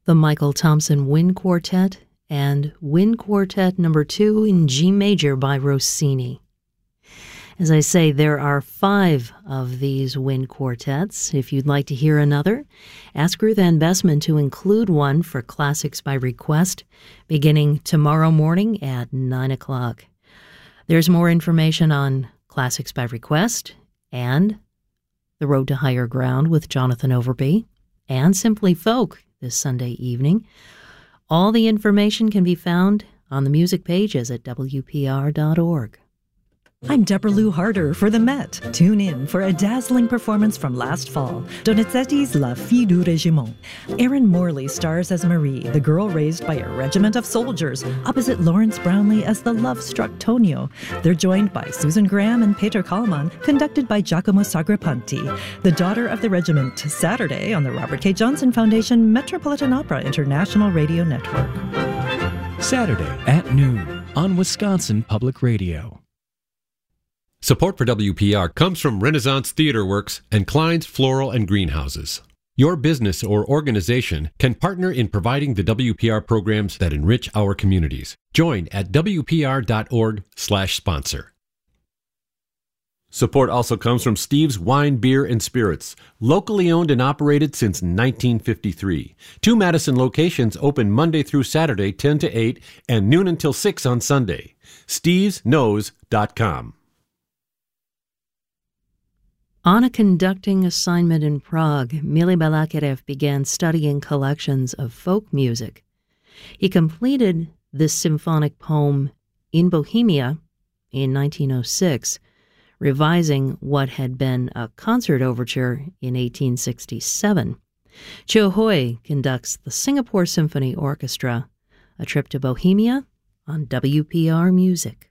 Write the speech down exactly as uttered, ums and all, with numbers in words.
the Michael Thompson Wind Quartet and Wind Quartet number two in G major by Rossini. As I say, there are five of these wind quartets. If you'd like to hear another, ask Ruth Ann Bessman to include one for Classics by Request, beginning tomorrow morning at nine o'clock. There's more information on Classics by Request and The Road to Higher Ground with Jonathan Overby and Simply Folk this Sunday evening. All the information can be found on the music pages at W P R dot org. I'm Deborah Lou Harder for the Met. Tune in for a dazzling performance from last fall, Donizetti's La Fille du Régiment. Erin Morley stars as Marie, the girl raised by a regiment of soldiers, opposite Lawrence Brownlee as the love-struck Tonio. They're joined by Susan Graham and Peter Kallman, conducted by Giacomo Sagrapanti. The Daughter of the Regiment, Saturday on the Robert K. Johnson Foundation Metropolitan Opera International Radio Network. Saturday at noon on Wisconsin Public Radio. Support for W P R comes from Renaissance Theater Works and Klein's Floral and Greenhouses. Your business or organization can partner in providing the W P R programs that enrich our communities. Join at W P R dot org slash sponsor. Support also comes from Steve's Wine, Beer, and Spirits, locally owned and operated since nineteen fifty-three. Two Madison locations open Monday through Saturday, ten to eight, and noon until six on Sunday. steves knows dot com. On a conducting assignment in Prague, Mili Balakirev began studying collections of folk music. He completed this symphonic poem in Bohemia in nineteen oh six, revising what had been a concert overture in eighteen sixty-seven. Chiu Hui conducts the Singapore Symphony Orchestra, a trip to Bohemia on W P R Music.